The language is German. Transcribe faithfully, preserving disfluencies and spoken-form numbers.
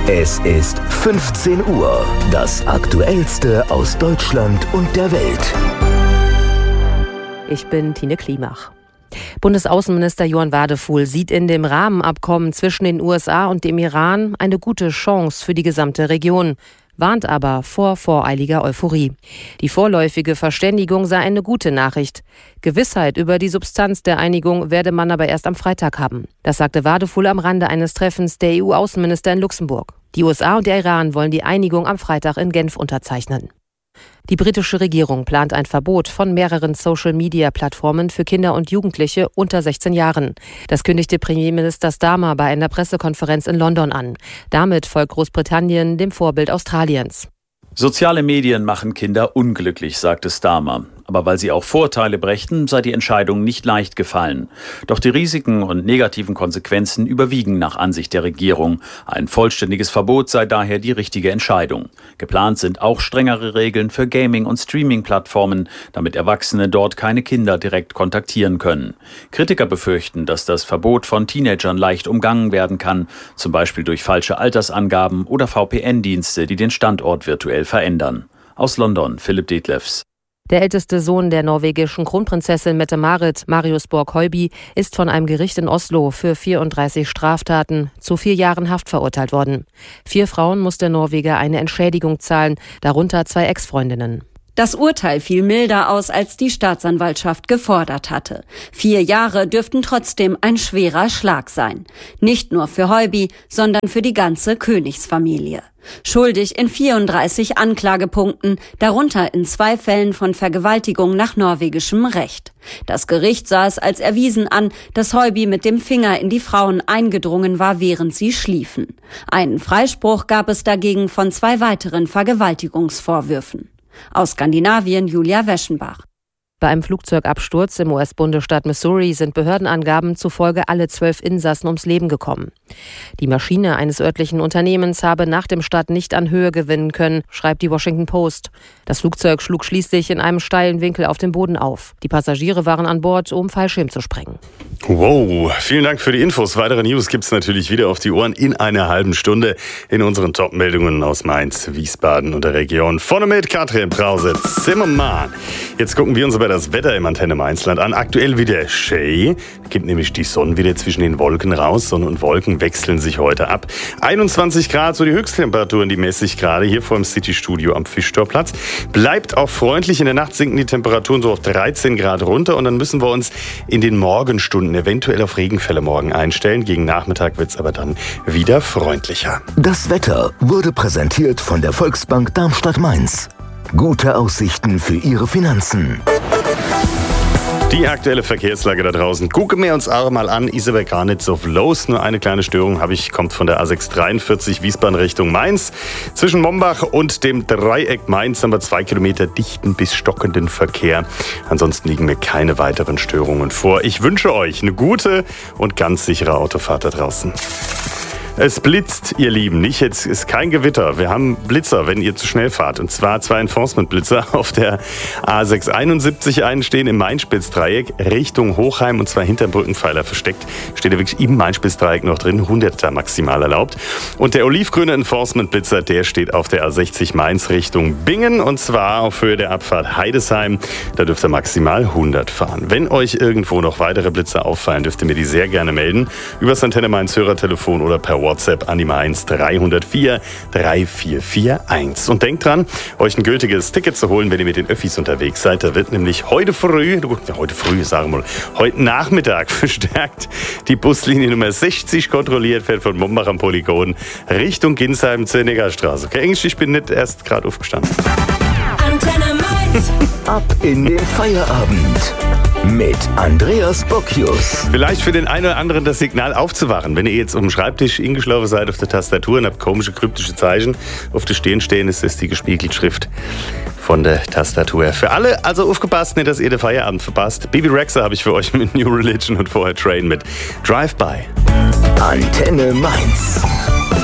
Es ist fünfzehn Uhr. Das Aktuellste aus Deutschland und der Welt. Ich bin Tine Klimach. Bundesaußenminister Johann Wadefuhl sieht in dem Rahmenabkommen zwischen den U S A und dem Iran eine gute Chance für die gesamte Region, warnt aber vor voreiliger Euphorie. Die vorläufige Verständigung sei eine gute Nachricht. Gewissheit über die Substanz der Einigung werde man aber erst am Freitag haben. Das sagte Wadefuhl am Rande eines Treffens der E U-Außenminister in Luxemburg. Die U S A und der Iran wollen die Einigung am Freitag in Genf unterzeichnen. Die britische Regierung plant ein Verbot von mehreren Social-Media-Plattformen für Kinder und Jugendliche unter sechzehn Jahren. Das kündigte Premierminister Starmer bei einer Pressekonferenz in London an. Damit folgt Großbritannien dem Vorbild Australiens. Soziale Medien machen Kinder unglücklich, sagte Starmer. Aber weil sie auch Vorteile brächten, sei die Entscheidung nicht leicht gefallen. Doch die Risiken und negativen Konsequenzen überwiegen nach Ansicht der Regierung. Ein vollständiges Verbot sei daher die richtige Entscheidung. Geplant sind auch strengere Regeln für Gaming- und Streaming-Plattformen, damit Erwachsene dort keine Kinder direkt kontaktieren können. Kritiker befürchten, dass das Verbot von Teenagern leicht umgangen werden kann, zum Beispiel durch falsche Altersangaben oder V P N-Dienste, die den Standort virtuell verändern. Aus London, Philipp Detlefs. Der älteste Sohn der norwegischen Kronprinzessin Mette-Marit, Marius Borg-Høiby, ist von einem Gericht in Oslo für vierunddreißig Straftaten zu vier Jahren Haft verurteilt worden. Vier Frauen muss der Norweger eine Entschädigung zahlen, darunter zwei Ex-Freundinnen. Das Urteil fiel milder aus, als die Staatsanwaltschaft gefordert hatte. Vier Jahre dürften trotzdem ein schwerer Schlag sein. Nicht nur für Høiby, sondern für die ganze Königsfamilie. Schuldig in vierunddreißig Anklagepunkten, darunter in zwei Fällen von Vergewaltigung nach norwegischem Recht. Das Gericht sah es als erwiesen an, dass Høiby mit dem Finger in die Frauen eingedrungen war, während sie schliefen. Einen Freispruch gab es dagegen von zwei weiteren Vergewaltigungsvorwürfen. Aus Skandinavien Julia Weschenbach. Bei einem Flugzeugabsturz im U S-Bundesstaat Missouri sind Behördenangaben zufolge alle zwölf Insassen ums Leben gekommen. Die Maschine eines örtlichen Unternehmens habe nach dem Start nicht an Höhe gewinnen können, schreibt die Washington Post. Das Flugzeug schlug schließlich in einem steilen Winkel auf dem Boden auf. Die Passagiere waren an Bord, um Fallschirm zu sprengen. Wow, vielen Dank für die Infos. Weitere News gibt es natürlich wieder auf die Ohren in einer halben Stunde in unseren Top-Meldungen aus Mainz, Wiesbaden und der Region. Vorne mit Katrin Brause, Zimmermann. Jetzt gucken wir uns aber das Wetter im Antenne Mainzland an. Aktuell wieder schön. Gibt nämlich die Sonne wieder zwischen den Wolken raus. Sonne und Wolken wechseln sich heute ab. einundzwanzig Grad, so die Höchsttemperaturen, die messe ich gerade hier vor dem City-Studio am Fischtorplatz. Bleibt auch freundlich. In der Nacht sinken die Temperaturen so auf dreizehn Grad runter. Und dann müssen wir uns in den Morgenstunden eventuell auf Regenfälle morgen einstellen. Gegen Nachmittag wird es aber dann wieder freundlicher. Das Wetter wurde präsentiert von der Volksbank Darmstadt-Mainz. Gute Aussichten für Ihre Finanzen. Die aktuelle Verkehrslage da draußen gucken wir uns auch mal an, ist aber gar nicht so los. Nur eine kleine Störung habe ich, kommt von der A sechs dreiundvierzig Wiesbaden Richtung Mainz. Zwischen Mombach und dem Dreieck Mainz haben wir zwei Kilometer dichten bis stockenden Verkehr. Ansonsten liegen mir keine weiteren Störungen vor. Ich wünsche euch eine gute und ganz sichere Autofahrt da draußen. Es blitzt, ihr Lieben. Nicht jetzt, ist kein Gewitter. Wir haben Blitzer, wenn ihr zu schnell fahrt. Und zwar zwei Enforcement-Blitzer auf der A sechs einundsiebzig. Einen stehen im Main-Spitz-Dreieck Richtung Hochheim und zwar hinter Brückenpfeiler versteckt. Steht er wirklich im Main-Spitz-Dreieck noch drin. hunderter maximal erlaubt. Und der olivgrüne Enforcement-Blitzer, der steht auf der A sechzig Mainz Richtung Bingen. Und zwar auf Höhe der Abfahrt Heidesheim. Da dürft ihr maximal hundert fahren. Wenn euch irgendwo noch weitere Blitzer auffallen, dürft ihr mir die sehr gerne melden. Über das Antenne Mainz Hörertelefon oder per WhatsApp an die Mainz drei null vier drei vier vier eins. Und denkt dran, euch ein gültiges Ticket zu holen, wenn ihr mit den Öffis unterwegs seid. Da wird nämlich heute früh, heute früh, sagen wir mal, heute Nachmittag verstärkt die Buslinie Nummer sechzig kontrolliert, fährt von Mombach am Polygon Richtung Ginsheim zur Neckarstraße. Okay, Englisch, ich bin nicht erst gerade aufgestanden. Antenne Mainz. Ab in den Feierabend. Mit Andreas Bocchius. Vielleicht für den einen oder anderen das Signal aufzuwachen. Wenn ihr jetzt um den Schreibtisch hingeschlafen seid auf der Tastatur und habt komische kryptische Zeichen auf der Stirn stehen, ist das die gespiegelte Schrift von der Tastatur. Für alle also aufgepasst, nicht, dass ihr den Feierabend verpasst. Bibi Rexha habe ich für euch mit New Religion und vorher Train mit Drive-By. Antenne Mainz.